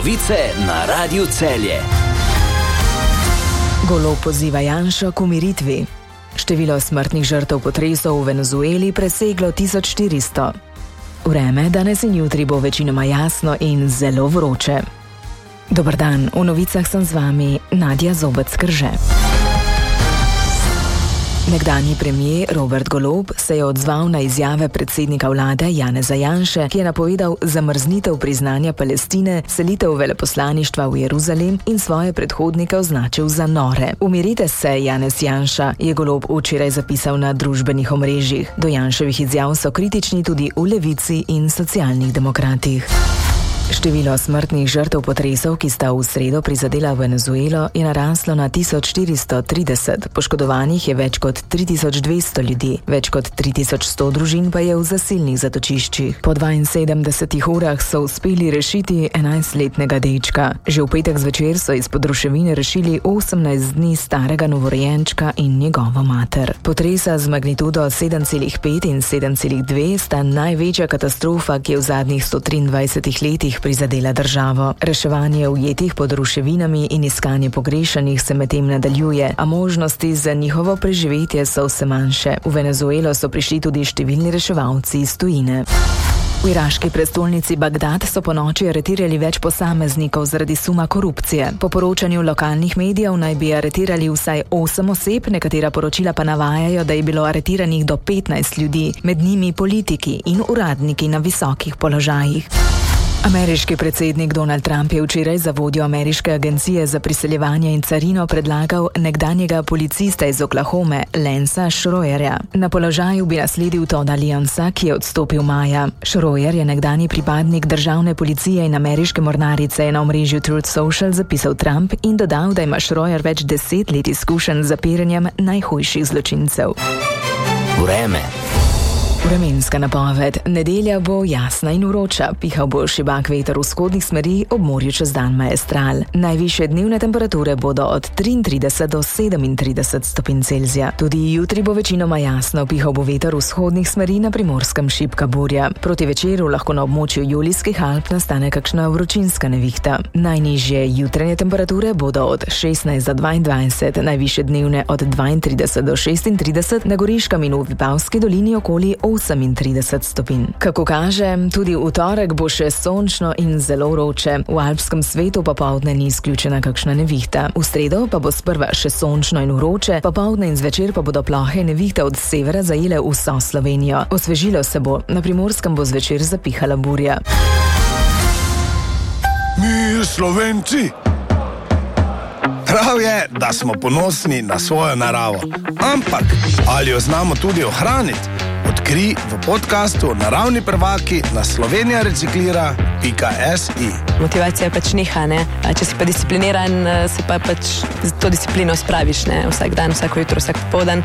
Novice na Radiu Celje. Golob poziva Janšo k umiritvi. Število smrtnih žrtev potresov v Venezueli preseglo 1400. Vreme danes in jutri bo večinoma jasno in zelo vroče. Dober dan, v novicah sem z vami Nadja Zobec-Krže. Nekdanji premier Robert Golob se je odzval na izjave predsednika vlade Janeza Janše, ki je napovedal zamrznitev priznanja Palestine, selitev veleposlaništva v Jeruzalem in svoje predhodnike označil za nore. Umirite se, Janez Janša, je Golob včeraj zapisal na družbenih omrežjih. Do Janševih izjav so kritični tudi v Levici in Socialnih demokratih. Število smrtnih žrtev potresov, ki sta v sredo prizadela Venezuelo, je naraslo na 1430. Poškodovanih je več kot 3200 ljudi, več kot 3100 družin pa je v zasilnih zatočiščih. Po 72 urah so uspeli rešiti 11-letnega dečka. Že v petek zvečer so izpod ruševine rešili 18 dni starega novorojenčka in njegovo mater. Potresa z magnitudo 7,5 in 7,2 sta največja katastrofa, ki je v zadnjih 123 letih prizadela državo. Reševanje ujetih pod ruševinami in iskanje pogrešanih se medtem nadaljuje, a možnosti za njihovo preživetje so vse manjše. V Venezuelo so prišli tudi številni reševalci iz tujine. V iraški prestolnici Bagdad so ponoči aretirali več posameznikov zaradi suma korupcije. Po poročanju lokalnih medijev naj bi aretirali vsaj 8 oseb, nekatera poročila pa navajajo, da je bilo aretiranih do 15 ljudi, med njimi politiki in uradniki na visokih položajih. Ameriški predsednik Donald Trump je včeraj za vodjo ameriške agencije za priseljevanje in carino predlagal nekdanjega policista iz Oklahome, Lancea Schroyerja. Na položaju bi nasledil Todda Leonsa, ki je odstopil maja. Schroyer je nekdanji pripadnik državne policije in ameriške mornarice, je na omrežju Truth Social zapisal Trump in dodal, da ima Schroyer več 10 let izkušenj z zapiranjem najhujših zločincev. Vreme. Vremenska napoved. Nedelja bo jasna in vroča. Pihal bo šibak veter vzhodnih smeri, ob morju čez dan maestral. Najvišje dnevne temperature bodo od 33 do 37 stopinj Celzija. Tudi jutri bo večinoma jasno. Pihal bo veter vzhodnih smeri, na Primorskem šibka burja. Proti večeru lahko na območju Julijskih Alp nastane kakšna vročinska nevihta. Najnižje jutranje temperature bodo od 16 do 22, najvišje dnevne od 32 do 36, na Goriškem in v Vipavski dolini okoli 38 stopinj. Kako kaže, tudi v torek bo še sončno in zelo vroče. V alpskem svetu popoldne ni izključena kakšna nevihta. V sredo pa bo sprva še sončno in vroče, popoldne in zvečer pa bodo plohe nevihte od severa zajele vso Slovenijo. Osvežilo se bo, na Primorskem bo zvečer zapihala burja. Mi Slovenci! Prav je, da smo ponosni na svojo naravo. Ampak, ali jo znamo tudi ohraniti? Odkri v podcastu Naravni prvaki na slovenijareciklira.si. Motivacija pač niha, ne? Če si pa discipliniran, se pa pač to disciplino spraviš, ne? Vsak dan, vsako jutro, vsak popoldan.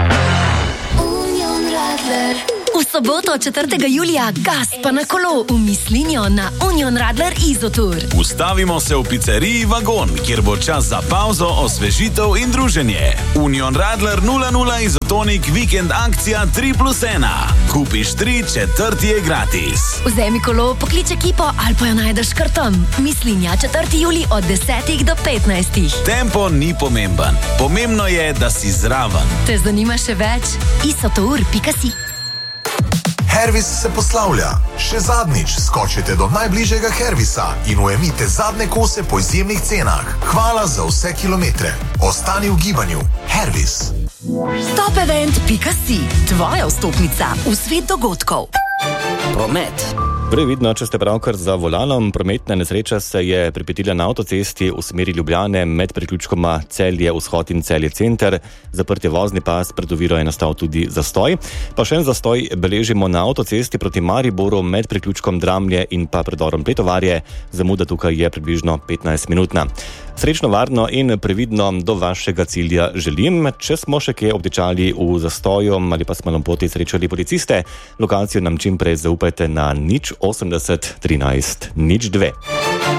V soboto 4. julija gas pa na kolo v Mislinjo na Union Radler Izotour. Ustavimo se v pizzeriji Vagon, kjer bo čas za pauzo, osvežitev in druženje. Union Radler 00 Izotonik vikend akcija 3+1. Kupiš 3, 4 je gratis. Vzemi kolo, poklič ekipo ali pa jo najdeš kar tam. Mislinja 4. julij od 10 do 15. Tempo ni pomemben. Pomembno je, da si zraven. Te zanima še več? isotour.si. Hervis se poslavlja. Še zadnjič skočite do najbližjega Hervisa in ujemite zadnje kose po izjemnih cenah. Hvala za vse kilometre. Ostani v gibanju. Hervis. Topevent.si. Tvoja vstopnica v svet dogodkov. Promet. Previdno, če ste pravkar za volanom. Prometna nesreča se je pripetila na avtocesti v smeri Ljubljane med priključkoma Celje Vzhod in Celje Center. Zaprt je vozni pas, pred oviro je nastal tudi zastoj. Pa še en zastoj beležimo na avtocesti proti Mariboru med priključkom Dramlje in pa predorom Pletovarje. Zamuda tukaj je približno 15-minutna. Srečno, varno in previdno do vašega cilja želim. Če smo še kje obtičali v zastoju ali pa smo na poti srečali policiste, lokacijo nam čim prej zaupajte na 080 13 02.